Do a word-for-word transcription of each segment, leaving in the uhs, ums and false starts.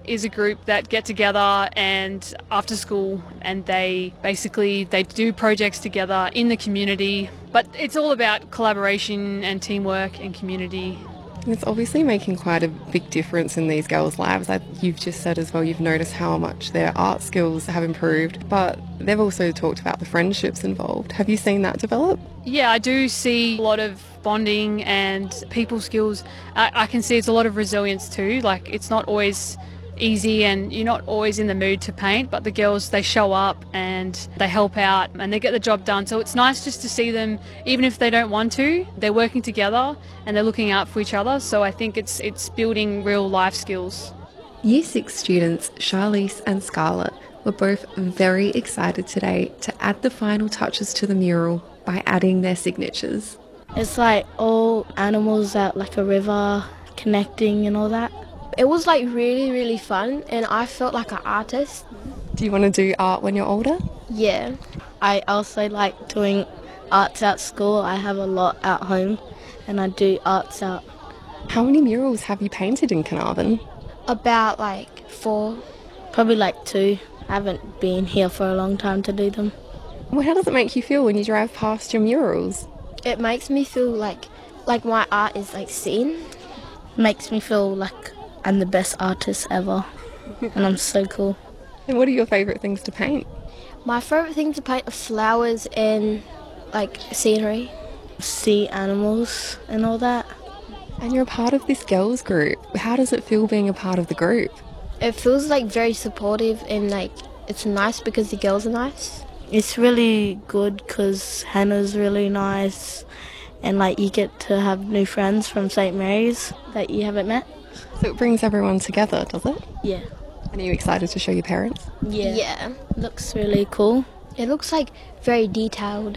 is a group that get together and after school and they basically they do projects together in the community. But it's all about collaboration and teamwork and community. It's obviously making quite a big difference in these girls' lives. Like you've just said as well, you've noticed how much their art skills have improved, but they've also talked about the friendships involved. Have you seen that develop? Yeah, I do see a lot of bonding and people skills. I, I can see it's a lot of resilience too. Like it's not always easy and you're not always in the mood to paint, but the girls, they show up and they help out and they get the job done. So it's nice just to see them, even if they don't want to, they're working together and they're looking out for each other. So I think it's it's building real life skills. Year six students Charlize and Scarlett were both very excited today to add the final touches to the mural by adding their signatures. It's like all animals at like a river connecting and all that. It was like really, really fun and I felt like an artist. Do you want to do art when you're older? Yeah. I also like doing arts at school. I have a lot at home and I do arts out. How many murals have you painted in Carnarvon? About like four. Probably like two. I haven't been here for a long time to do them. Well, how does it make you feel when you drive past your murals? It makes me feel like like my art is like seen. Makes me feel like I'm the best artist ever and I'm so cool. And what are your favourite things to paint? My favourite thing to paint are flowers and like scenery. Sea animals and all that. And you're a part of this girls group. How does it feel being a part of the group? It feels like very supportive and like it's nice because the girls are nice. It's really good because Hannah's really nice and like you get to have new friends from Saint Mary's that you haven't met. So it brings everyone together, does it? Yeah. And are you excited to show your parents? Yeah. Yeah. Looks really cool. It looks like very detailed.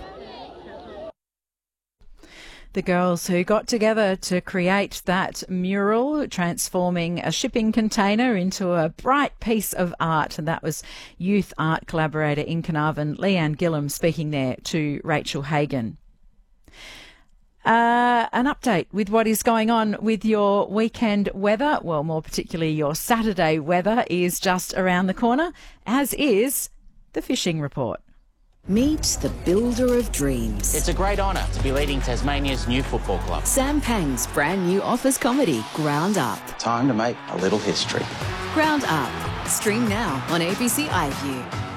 The girls who got together to create that mural, transforming a shipping container into a bright piece of art. And that was youth art collaborator in Carnarvon, Leanne Gillam, speaking there to Rachel Hagan. Uh, an update with what is going on with your weekend weather. Well, more particularly your Saturday weather is just around the corner, as is the fishing report. Meet the builder of dreams. It's a great honour to be leading Tasmania's new football club. Sam Pang's brand new office comedy, Ground Up. Time to make a little history. Ground Up. Stream now on A B C iView.